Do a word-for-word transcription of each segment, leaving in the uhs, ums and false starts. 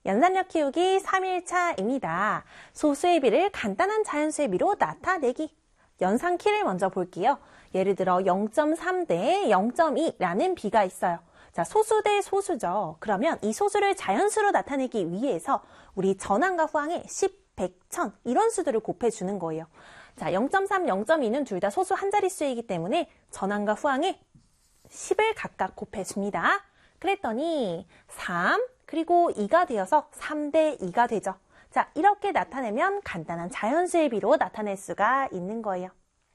연산력 키우기 삼 일차입니다. 소수의 비를 간단한 자연수의 비로 나타내기. 연산키를 먼저 볼게요. 예를 들어 영 점 삼 대 영 점 이라는 비가 있어요. 자, 소수 대 소수죠. 그러면 이 소수를 자연수로 나타내기 위해서 우리 전항과 후항에 십, 백, 천 이런 수들을 곱해주는 거예요. 자, 영 점 삼, 영 점 이는 둘 다 소수 한 자릿수이기 때문에 전항과 후항에 십을 각각 곱해줍니다. 그랬더니 삼, 그리고 이가 되어서 삼 대 이가 되죠. 자, 이렇게 나타내면 간단한 자연수의 비로 나타낼 수가 있는 거예요.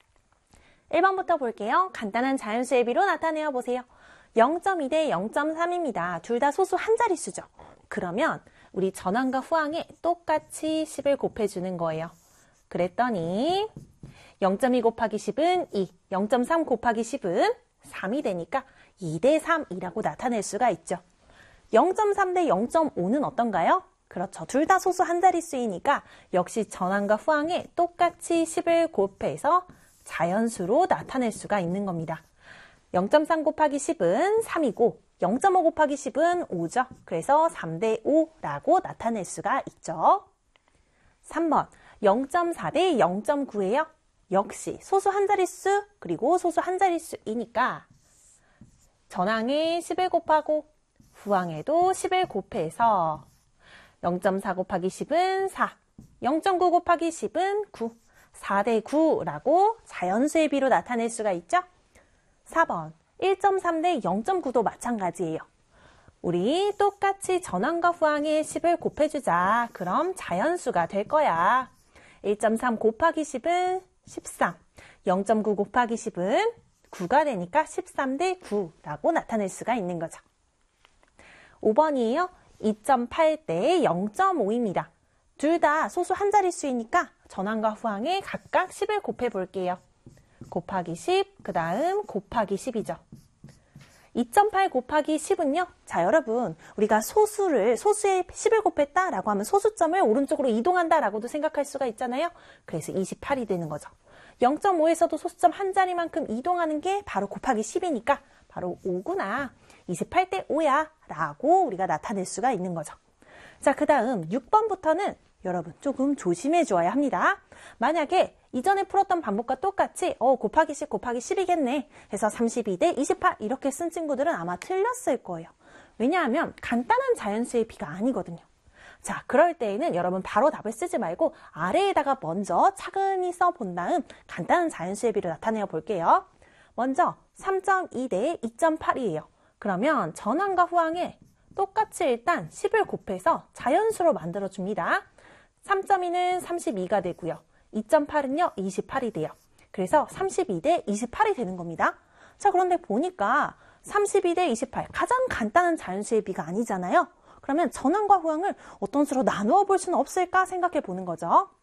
일 번부터 볼게요. 간단한 자연수의 비로 나타내어 보세요. 영 점 이 대 영 점 삼입니다. 둘 다 소수 한 자릿수죠. 그러면 우리 전항과 후항에 똑같이 십을 곱해주는 거예요. 그랬더니 영 점 이 곱하기 십은 이, 영 점 삼 곱하기 십은 삼이 되니까 이 대 삼이라고 나타낼 수가 있죠. 영 점 삼 대 영 점 오는 어떤가요? 그렇죠. 둘 다 소수 한 자릿수이니까 역시 전항과 후항에 똑같이 십을 곱해서 자연수로 나타낼 수가 있는 겁니다. 영 점 삼 곱하기 십은 삼이고 영 점 오 곱하기 십은 오죠. 그래서 삼 대 오라고 나타낼 수가 있죠. 삼 번 영 점 사 대 영 점 구예요. 역시 소수 한 자릿수 그리고 소수 한 자릿수이니까 전항에 십을 곱하고 후항에도 십을 곱해서 영 점 사 곱하기 십은 사, 영 점 구 곱하기 십은 구, 사 대 구라고 자연수의 비로 나타낼 수가 있죠. 사 번 일 점 삼 대 영 점 구도 마찬가지예요. 우리 똑같이 전항과 후항에 십을 곱해주자. 그럼 자연수가 될 거야. 일 점 삼 곱하기 십은 십삼, 영 점 구 곱하기 십은 구가 되니까 십삼 대 구라고 나타낼 수가 있는 거죠. 오 번이에요. 이 점 팔 대 영 점 오입니다. 둘 다 소수 한 자릿수이니까 전항과 후항에 각각 십을 곱해 볼게요. 곱하기 십, 그 다음 곱하기 십이죠. 이 점 팔 곱하기 십은요. 자, 여러분 우리가 소수를 소수에 십을 곱했다라고 하면 소수점을 오른쪽으로 이동한다라고도 생각할 수가 있잖아요. 그래서 이십팔이 되는 거죠. 영 점 오에서도 소수점 한 자리만큼 이동하는 게 바로 곱하기 십이니까 바로 오구나. 이십팔 대 오야 라고 우리가 나타낼 수가 있는 거죠. 자, 그 다음 육 번부터는 여러분 조금 조심해 줘야 합니다. 만약에 이전에 풀었던 방법과 똑같이 어 곱하기 십 곱하기 십이겠네 해서 삼십이 대 이십팔 이렇게 쓴 친구들은 아마 틀렸을 거예요. 왜냐하면 간단한 자연수의 비가 아니거든요. 자, 그럴 때에는 여러분 바로 답을 쓰지 말고 아래에다가 먼저 차근히 써본 다음 간단한 자연수의 비를 나타내어 볼게요. 먼저 삼 점 이 대 이 점 팔이에요. 그러면 전항과 후항에 똑같이 일단 십을 곱해서 자연수로 만들어줍니다. 삼 점 이는 삼십이가 되고요. 이 점 팔은요 이십팔이 돼요. 그래서 삼십이 대 이십팔이 되는 겁니다. 자, 그런데 보니까 삼십이 대 이십팔 가장 간단한 자연수의 비가 아니잖아요. 그러면 전항과 후항을 어떤 수로 나누어 볼 수는 없을까 생각해 보는 거죠.